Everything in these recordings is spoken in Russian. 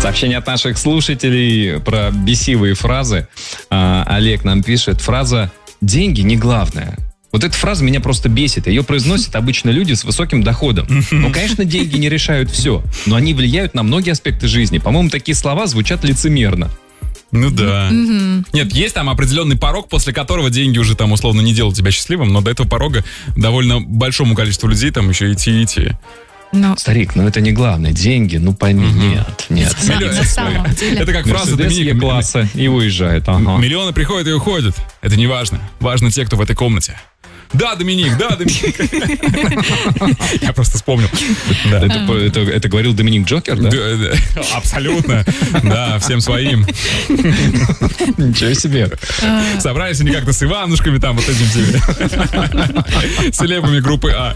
Сообщение от наших слушателей про бесивые фразы. Олег нам пишет, фраза «деньги не главное». Вот эта фраза меня просто бесит. Ее произносят обычно люди с высоким доходом. Ну, конечно, деньги не решают все, но они влияют на многие аспекты жизни. По-моему, такие слова звучат лицемерно. Ну да. Нет, есть там определенный порог, после которого деньги уже там условно не делают тебя счастливым, но до этого порога довольно большому количеству людей там еще идти. Но... Старик, это не главное. Деньги, пойми, нет. Это как фраза Доминика класса и уезжает. Ага. Миллионы приходят и уходят. Это не важно. Важно те, кто в этой комнате. Да, Доминик. Я просто вспомнил. Это говорил Доминик Джокер, да? Абсолютно. Да, всем своим. Ничего себе. Собрались они как-то с Иванушками там, вот этим себе. Целебами группы А.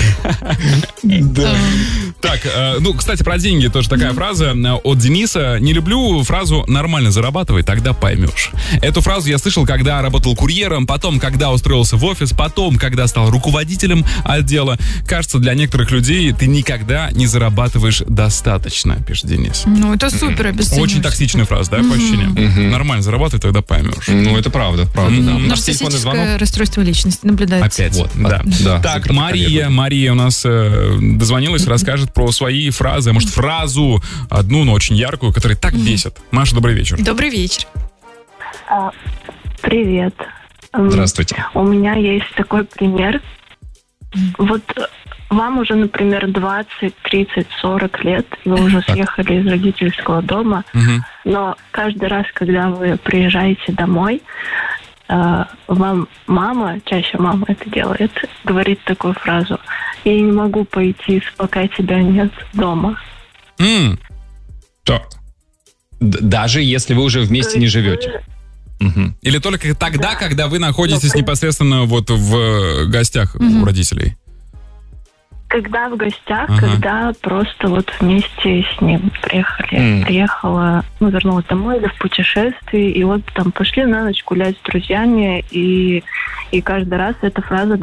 Так, кстати, про деньги тоже такая фраза от Дениса. Не люблю фразу «нормально зарабатывай, тогда поймешь». Эту фразу я слышал, когда работал курьером, потом, когда устроился в офис, потом, когда стал руководителем отдела. Кажется, для некоторых людей ты никогда не зарабатываешь достаточно, пишет Денис. Это супер обесценивающе. Очень токсичная фраза, да, по ощущениям? Нормально зарабатывай, тогда поймешь. Это правда, да. Нарциссическое расстройство личности наблюдается. Опять, да. Так, Мария у нас дозвонилась, расскажет про свои фразы, может, фразу одну, но очень яркую, которая так бесит. Маша, добрый вечер. Добрый вечер. Привет. Здравствуйте. У меня есть такой пример. Вот вам уже, например, 20, 30, 40 лет, вы уже съехали из родительского дома, но каждый раз, когда вы приезжаете домой, вам мама, чаще мама это делает, говорит такую фразу: «Я не могу пойти, пока тебя нет дома». Даже если вы уже вместе не живете? Или только тогда, когда вы находитесь непосредственно вот в гостях у родителей? Когда в гостях, когда просто вот вместе с ним приехала, вернулась домой или в путешествии, и вот там пошли на ночь гулять с друзьями, и каждый раз эта фраза